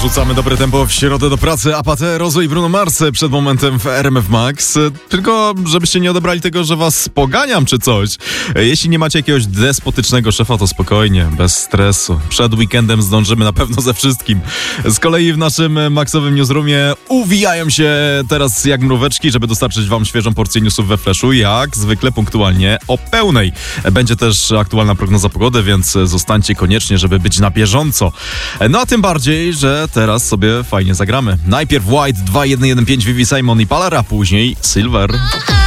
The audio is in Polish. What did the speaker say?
Rzucamy dobre tempo w środę do pracy. Apathy, Rozo i Bruno Mars przed momentem w RMF Max. Tylko żebyście nie odebrali tego, że was poganiam czy coś. Jeśli nie macie jakiegoś despotycznego szefa, to spokojnie, bez stresu. Przed weekendem zdążymy na pewno ze wszystkim. Z kolei w naszym Maxowym Newsroomie uwijają się teraz jak mróweczki, żeby dostarczyć wam świeżą porcję newsów we flashu, jak zwykle punktualnie o pełnej. Będzie też aktualna prognoza pogody, więc zostańcie koniecznie, żeby być na bieżąco. No a tym bardziej, że teraz sobie fajnie zagramy. Najpierw White 2115 Vivi Simon i Palar, a później Silver.